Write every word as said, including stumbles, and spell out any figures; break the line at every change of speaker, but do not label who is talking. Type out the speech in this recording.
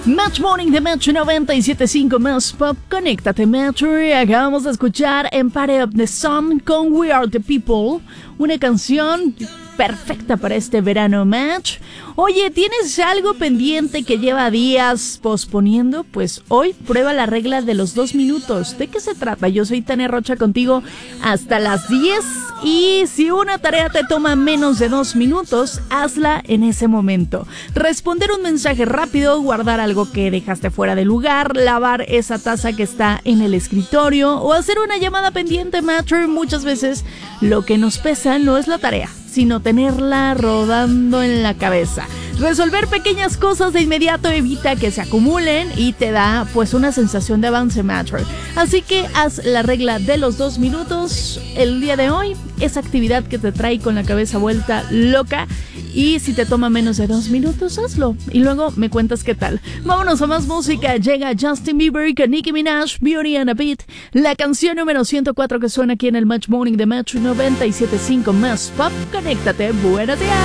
Match Morning de Metro noventa y siete punto cinco más Pop. Conéctate, Metro. Acabamos de escuchar Empire of the Sun con We Are the People, una canción perfecta para este verano, Match. Oye, ¿tienes algo pendiente que lleva días posponiendo? Pues hoy prueba la regla de los dos minutos. ¿De qué se trata? Yo soy Tania Rocha contigo hasta las diez. Y si una tarea te toma menos de dos minutos, hazla en ese momento. Responder un mensaje rápido, guardar algo que dejaste fuera de lugar, lavar esa taza que está en el escritorio o hacer una llamada pendiente, Matter. Muchas veces lo que nos pesa no es la tarea, sino tenerla rodando en la cabeza. Resolver pequeñas cosas de inmediato evita que se acumulen y te da pues una sensación de avance, Matter. Así que haz la regla de los dos minutos el día de hoy, esa actividad que te trae con la cabeza vuelta loca. Y si te toma menos de dos minutos, hazlo. Y luego me cuentas qué tal. Vámonos a más música. Llega Justin Bieber con Nicki Minaj, Beauty and a Beat. La canción número ciento cuatro que suena aquí en el Match Morning de Metro noventa y siete punto cinco más Pop. Conéctate. Buenos días.